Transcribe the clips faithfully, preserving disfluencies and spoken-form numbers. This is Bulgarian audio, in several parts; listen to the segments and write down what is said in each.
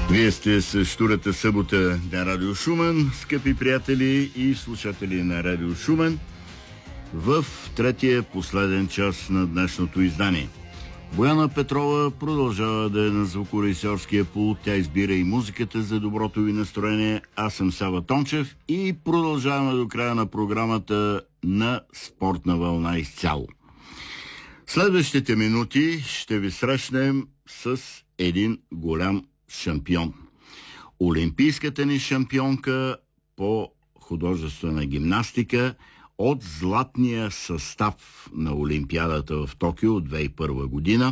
Вие сте с втората събота на Радио Шумен, скъпи приятели и слушатели на Радио Шумен, в третия последен час на днешното издание. Бояна Петрова продължава да е на звукорежисьорския пулт. Тя избира и музиката за доброто ви настроение. Аз съм Сава Тончев и продължаваме до края на програмата на Спортна вълна изцяло. Следващите минути ще ви срещнем с един голям шампион. Олимпийската ни шампионка по художествена гимнастика от златния състав на Олимпиадата в Токио от две хиляди и първа година.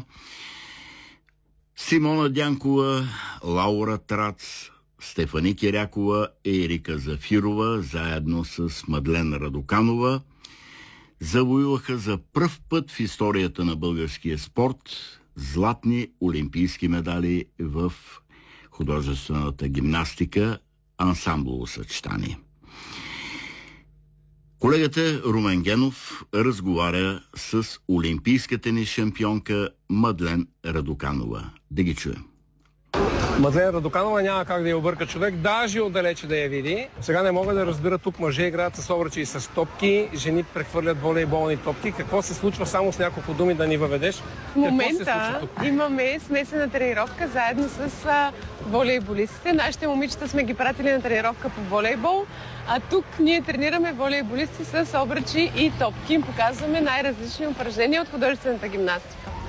Симона Дянкова, Лаура Трац, Стефани Кирякова и Ерика Зафирова, заедно с Мадлен Радоканова, завоюваха за пръв път в историята на българския спорт златни олимпийски медали в художествената гимнастика, ансамблово съчетание. Колегата Румен Генов разговаря с олимпийската ни шампионка Мадлен Радоканова. Да ги чуем. Мадлен Радоканова няма как да я обърка човек, даже отдалече да я види. Сега не мога да разбера, тук мъже играят с обръчи и с топки, жени прехвърлят волейболни топки. Какво се случва, само с няколко думи да ни въведеш? В момента имаме смесена тренировка заедно с а, волейболистите. Нашите момичета сме ги пратили на тренировка по волейбол, а тук ние тренираме волейболисти с обръчи и топки. Им показваме най-различни упражнения от художествената гимнастика.